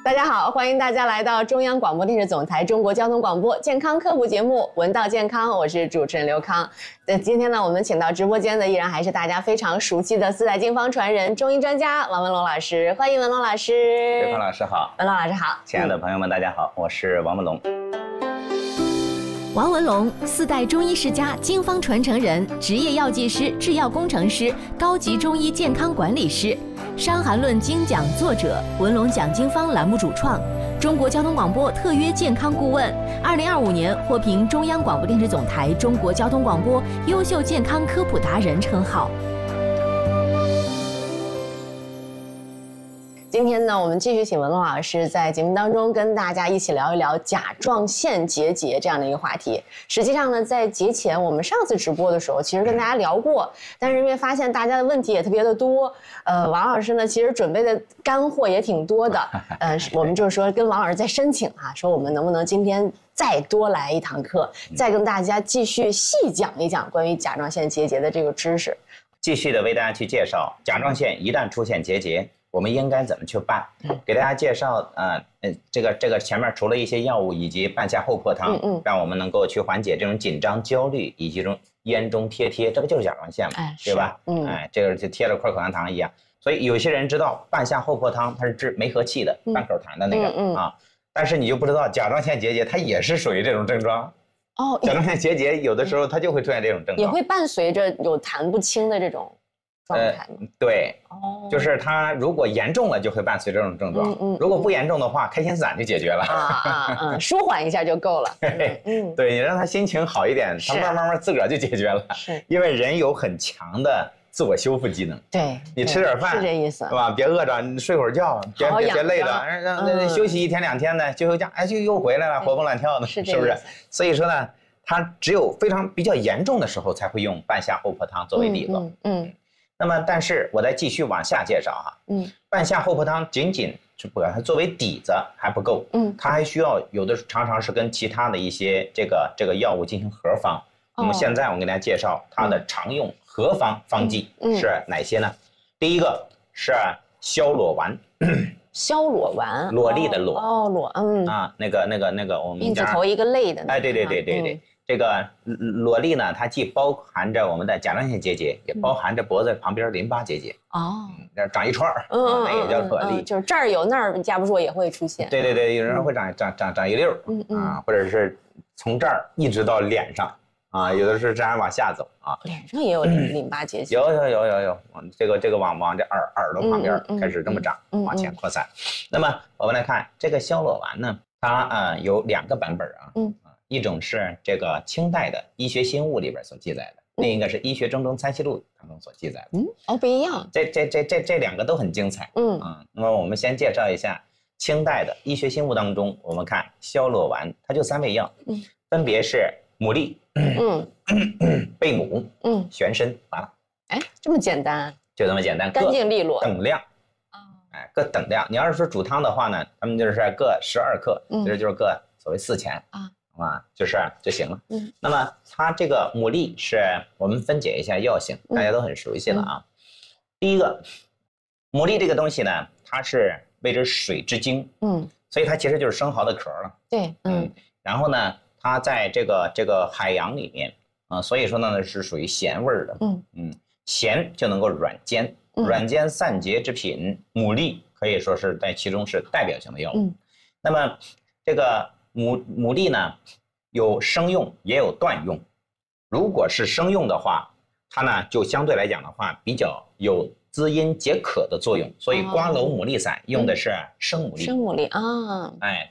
大家好，欢迎大家来到中央广播电视总台中国交通广播健康科普节目《闻道健康》，我是主持人刘康。今天呢，我们请到直播间的依然还是大家非常熟悉的四代经方传人、中医专家王文龙老师，欢迎文龙老师。 刘康老师好， 文龙老师好， 亲爱的朋友们，大家好，我是王文龙。 王文龙，四代中医世家、经方传承人，职业药剂师、制药工程师，高级中医健康管理师，《伤寒论》精讲作者，文龙讲经方栏目主创，中国交通广播特约健康顾问，2025年获评中央广播电视总台中国交通广播优秀健康科普达人称号。 今天呢，我们继续请文龙老师在节目当中跟大家一起聊一聊甲状腺结节这样的一个话题。实际上呢，在节前我们上次直播的时候，其实跟大家聊过，但是因为发现大家的问题也特别的多，王老师呢其实准备的干货也挺多的，我们就是说跟王老师再申请啊，说我们能不能今天再多来一堂课，再跟大家继续细讲一讲关于甲状腺结节的这个知识， 继续的为大家去介绍甲状腺一旦出现结节，我们应该怎么去办？给大家介绍这个前面除了一些药物以及半夏厚朴汤，让我们能够去缓解这种紧张、焦虑以及这种咽中贴，这不就是甲状腺吗？对吧？这个就贴了块口香糖一样。所以有些人知道半夏厚朴汤它是治梅核气的，半口痰的那个啊，但是你就不知道甲状腺结节它也是属于这种症状。哦，甲状腺结节有的时候它就会出现这种症状， 也会伴随着有痰不清的这种。 对，就是它如果严重了就会伴随这种症状，如果不严重的话，开心散就解决了， 舒缓一下就够了。 对，你让他心情好一点，他慢慢自个儿就解决了。是，因为人有很强的自我修复机能。 对， 你吃点饭是这意思， 是吧？别饿着，你睡会儿觉，别累了，让休息1天2天的，休假，哎，就又回来了，活蹦乱跳的，是不是？所以说呢，它只有比较严重的时候才会用半夏厚朴汤作为底子。那么，但是我再继续往下介绍哈，半夏厚朴汤仅是不把它作为底子还不够，它还需要有的常常是跟其他的一些这个药物进行合方。那么现在我给大家介绍它的常用合方方剂是哪些呢？第一个是消裸丸， 消裸丸， 裸粒的裸，那个我们病字头一个类的， 哎，对。这个裸粒呢，它既包含着我们的甲状腺结节，也包含着脖子旁边淋巴结节。这长一串儿，那也叫裸粒。 就是这儿有那儿架不住也会出现。 对，有人会长一溜或者是从这儿一直到脸上啊，有的是这样往下走啊。 脸上也有淋巴结节。 有，这个往这耳朵旁边开始这么长，往前扩散。那么我们来看这个消裸丸呢，它有2个版本啊。一种是这个清代的《医学新物》里边所记载的，另一个是《医学正宗参析录》当中所记载的。 不一样。这 2个都很精彩。那么我们先介绍一下清代的《医学新物》当中，我们看消裸丸，它就3味药，分别是牡蛎、贝母、玄参，完了。 哎，这么简单？ 就这么简单， 干净利落， 等量。各等量。你要是说煮汤的话呢，他们就是各12克，就是各所谓4钱就行了。那么它这个牡蛎是我们分解一下药性，大家都很熟悉了啊。第一个，牡蛎这个东西呢，它是谓之水之精，所以它其实就是生蚝的壳了。 对， 然后呢，它在这个海洋里面所以说呢是属于咸味的。咸就能够软坚，软坚散结之品，牡蛎可以说是在其中是代表性的药物。那么这个牡蛎呢，有生用也有断用。如果是生用的话，它呢就相对来讲的话比较有滋阴解渴的作用，所以瓜蒌牡蛎散用的是生牡蛎。 生牡蛎啊，